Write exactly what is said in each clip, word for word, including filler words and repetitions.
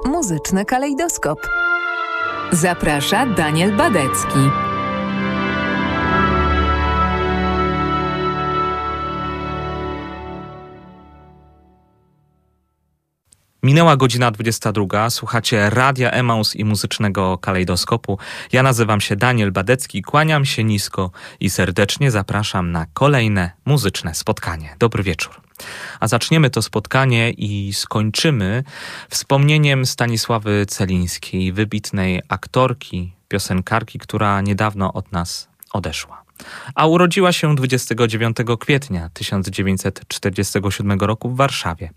Muzyczny kalejdoskop. Zaprasza Daniel Badecki. Minęła godzina dwudziesta druga, słuchacie Radia Emaus i Muzycznego Kalejdoskopu. Ja nazywam się Daniel Badecki, kłaniam się nisko i serdecznie zapraszam na kolejne muzyczne spotkanie. Dobry wieczór. A zaczniemy to spotkanie i skończymy wspomnieniem Stanisławy Celińskiej, wybitnej aktorki, piosenkarki, która niedawno od nas odeszła. A urodziła się dwudziestego dziewiątego kwietnia tysiąc dziewięćset czterdziestego siódmego roku w Warszawie.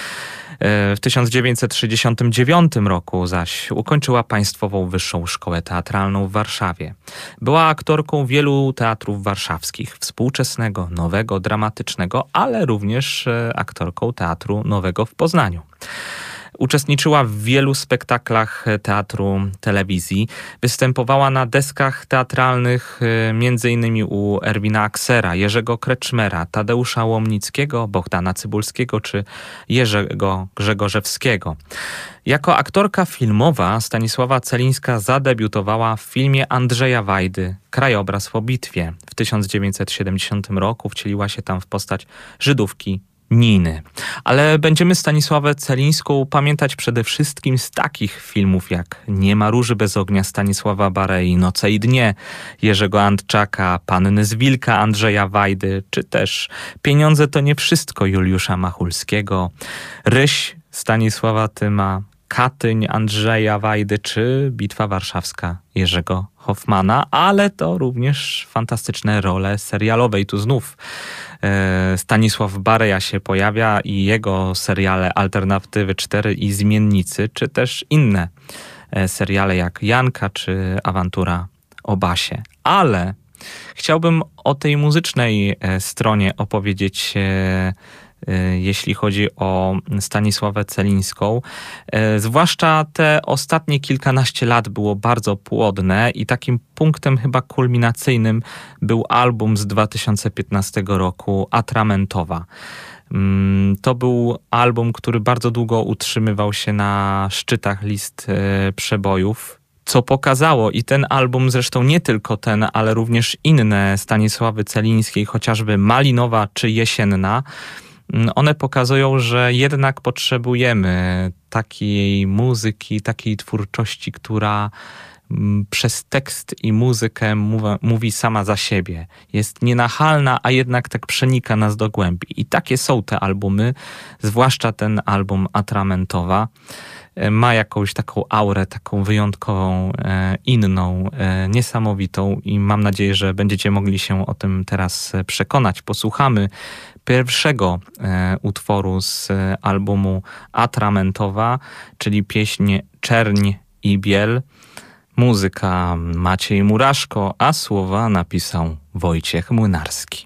W tysiąc dziewięćset sześćdziesiątym dziewiątym roku zaś ukończyła Państwową Wyższą Szkołę Teatralną w Warszawie. Była aktorką wielu teatrów warszawskich, współczesnego, nowego, dramatycznego, ale również aktorką Teatru Nowego w Poznaniu. Uczestniczyła w wielu spektaklach teatru, telewizji. Występowała na deskach teatralnych m.in. u Erwina Aksera, Jerzego Kreczmera, Tadeusza Łomnickiego, Bohdana Cybulskiego czy Jerzego Grzegorzewskiego. Jako aktorka filmowa Stanisława Celińska zadebiutowała w filmie Andrzeja Wajdy Krajobraz po bitwie. W tysiąc dziewięćset siedemdziesiątym roku wcieliła się tam w postać Żydówki Niny. Ale będziemy Stanisławę Celińską pamiętać przede wszystkim z takich filmów jak Nie ma róży bez ognia Stanisława Barei, Noce i dnie Jerzego Antczaka, Panny z Wilka Andrzeja Wajdy, czy też Pieniądze to nie wszystko Juliusza Machulskiego, Ryś Stanisława Tyma, Katyń Andrzeja Wajdy, czy Bitwa Warszawska Jerzego Hoffmana, ale to również fantastyczne role serialowe. I tu znów e, Stanisław Bareja się pojawia i jego seriale Alternatywy cztery i Zmiennicy, czy też inne e, seriale jak Janka, czy Awantura o Basie. Ale chciałbym o tej muzycznej e, stronie opowiedzieć e, jeśli chodzi o Stanisławę Celińską. Zwłaszcza te ostatnie kilkanaście lat było bardzo płodne i takim punktem chyba kulminacyjnym był album z dwa tysiące piętnastego roku Atramentowa. To był album, który bardzo długo utrzymywał się na szczytach list przebojów, co pokazało i ten album, zresztą nie tylko ten, ale również inne Stanisławy Celińskiej, chociażby Malinowa czy Jesienna, one pokazują, że jednak potrzebujemy takiej muzyki, takiej twórczości, która przez tekst i muzykę mówi sama za siebie. Jest nienachalna, a jednak tak przenika nas do głębi. I takie są te albumy, zwłaszcza ten album Atramentowa. Ma jakąś taką aurę, taką wyjątkową, inną, niesamowitą i mam nadzieję, że będziecie mogli się o tym teraz przekonać. Posłuchamy pierwszego utworu z albumu Atramentowa, czyli pieśń Czerń i Biel. Muzyka Maciej Muraszko, a słowa napisał Wojciech Młynarski.